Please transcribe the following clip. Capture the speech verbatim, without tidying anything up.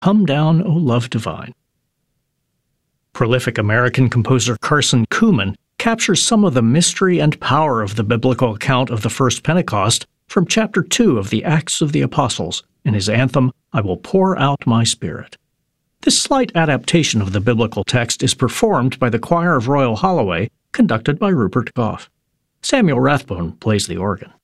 Come Down, O Love Divine. Prolific American composer Carson Kuhlman captures some of the mystery and power of the biblical account of the first Pentecost from chapter two of the Acts of the Apostles in his anthem, I Will Pour Out My Spirit. This slight adaptation of the biblical text is performed by the Choir of Royal Holloway, conducted by Rupert Goff. Samuel Rathbone plays the organ.